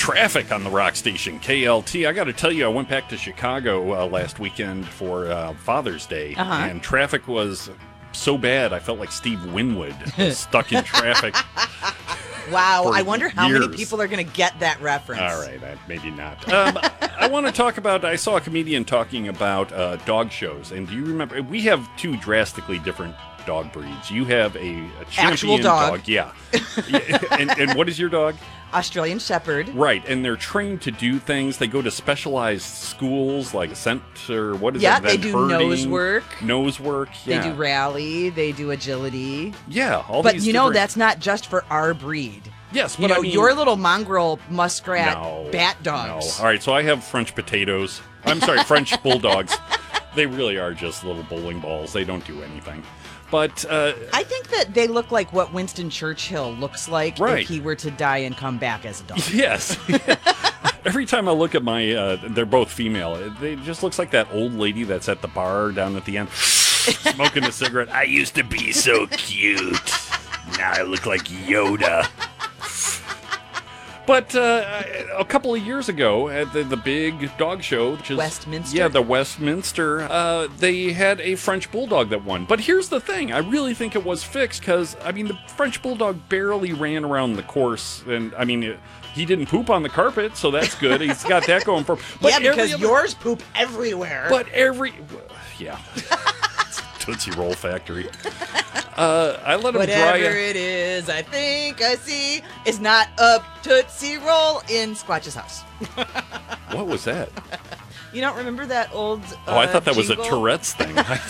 Traffic on the rock station, KLT. I got to tell you, I went back to Chicago last weekend for Father's Day, and traffic was so bad, I felt like Steve Winwood stuck in traffic. Wow, I wonder how years. many people are going to get that reference. All right, maybe not. I want to talk about, I saw a comedian talking about dog shows, and do you remember, we have two drastically different dog breeds. You have a champion actual dog. Yeah. and what is your dog? Australian Shepherd. Right, and they're trained to do things. They go to specialized schools like center, what is Yeah, it? they do nose work. Nose work, yeah. They do rally. They do agility. Yeah, all But these you know, different- that's not just for our breed. Yes, You but know, I mean, your little mongrel muskrat no, bat no. dogs. All right, so I have French potatoes. I'm sorry, French bulldogs. They really are just little bowling balls. They don't do anything. But I think that they look like what Winston Churchill looks like Right. if he were to die and come back as a dog. yes. Every time I look at my, they're both female. They just looks like that old lady that's at the bar down at the end, smoking a cigarette. I used to be so cute. Now I look like Yoda. But a couple of years ago, at the big dog show, which is Westminster? Yeah, the Westminster. They had a French bulldog that won. But here's the thing: I really think it was fixed because I mean the French bulldog barely ran around the course, and I mean he didn't poop on the carpet, so that's good. He's got that going for him. But yeah, because every yours poop everywhere. yeah. Tootsie Roll Factory. I let him Whatever dry. it is, I think I see is not a Tootsie Roll in Squatch's house. What was that? You don't remember that old Oh, I thought that was a jingle? Tourette's thing.